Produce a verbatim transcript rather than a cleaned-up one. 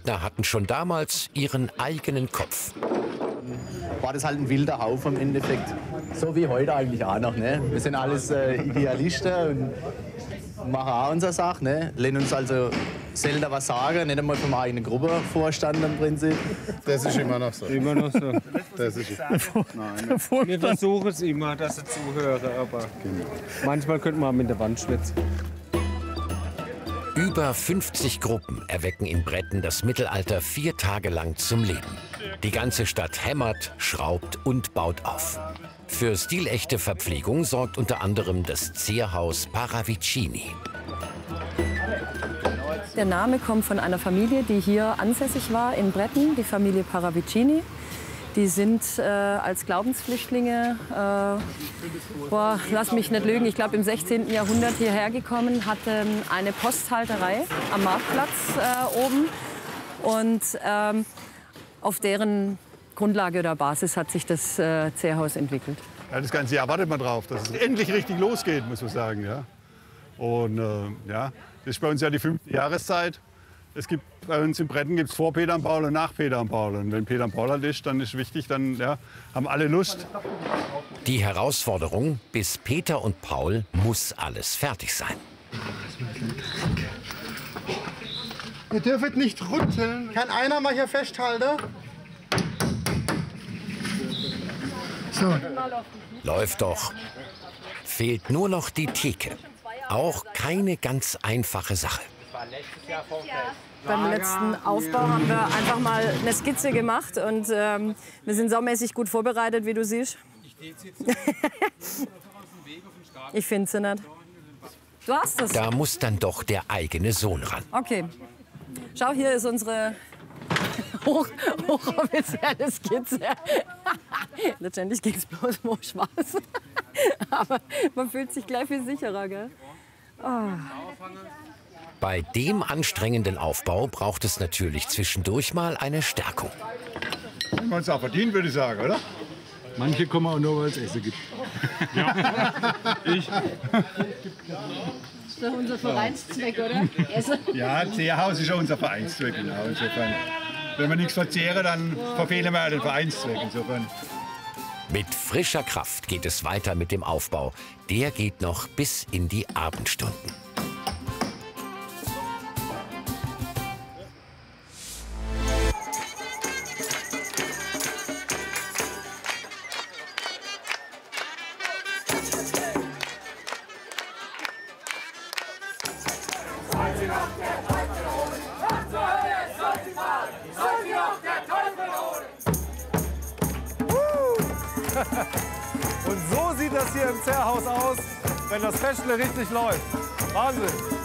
Brettner hatten schon damals ihren eigenen Kopf. War das halt ein wilder Haufen im Endeffekt. So wie heute eigentlich auch noch. Ne? Wir sind alles äh, Idealisten und machen auch unsere Sache. Ne? Lassen uns also selten was sagen, nicht einmal vom eigenen Gruppenvorstand im Prinzip. Das ist immer noch so. Immer noch so. Das ist Nein. Wir versuchen es immer, dass sie zuhören, aber manchmal könnte man mit der Wand schwitzen. Über fünfzig Gruppen erwecken in Bretten das Mittelalter vier Tage lang zum Leben. Die ganze Stadt hämmert, schraubt und baut auf. Für stilechte Verpflegung sorgt unter anderem das Zierhaus Paravicini. Der Name kommt von einer Familie, die hier ansässig war in Bretten, die Familie Paravicini. Die sind äh, als Glaubensflüchtlinge, äh, boah, lass mich nicht lügen, ich glaube im sechzehnten Jahrhundert hierher gekommen, hatten eine Posthalterei am Marktplatz äh, oben. Und ähm, auf deren Grundlage oder Basis hat sich das äh, Zierhaus entwickelt. Ja, das ganze Jahr wartet man drauf, dass es endlich richtig losgeht, muss man sagen. Ja. Und äh, ja, das ist bei uns ja die fünfte Jahreszeit. Es gibt, bei uns in Bretten gibt es vor Peter und Paul und nach Peter und Paul. Und wenn Peter und Paul halt ist, dann ist wichtig, dann ja, haben alle Lust. Die Herausforderung, bis Peter und Paul muss alles fertig sein. Ihr dürft nicht rütteln. Kann einer mal hier festhalten? So. Läuft doch. Fehlt nur noch die Theke. Auch keine ganz einfache Sache. Beim letzten Aufbau haben wir einfach mal eine Skizze gemacht und ähm, wir sind saumäßig gut vorbereitet, wie du siehst. Ich finde sie nicht. Du hast es. Da muss dann doch der eigene Sohn ran. Okay. Schau, hier ist unsere hoch, hochoffizielle Skizze. Letztendlich ging es bloß um Spaß. Aber man fühlt sich gleich viel sicherer, gell? Oh. Bei dem anstrengenden Aufbau braucht es natürlich zwischendurch mal eine Stärkung. Haben wir uns auch verdient, würde ich sagen, oder? Manche kommen auch nur, weil es Essen gibt. Ja. Ich. Das ist doch unser Vereinszweck, oder? Essen. Ja, Zierhaus ist ja unser Vereinszweck. Genau. Insofern, wenn wir nichts verzehren, dann verfehlen wir den Vereinszweck. Insofern. Mit frischer Kraft geht es weiter mit dem Aufbau. Der geht noch bis in die Abendstunden. Und so sieht das hier im Zierhaus aus, wenn das Festle richtig läuft. Wahnsinn!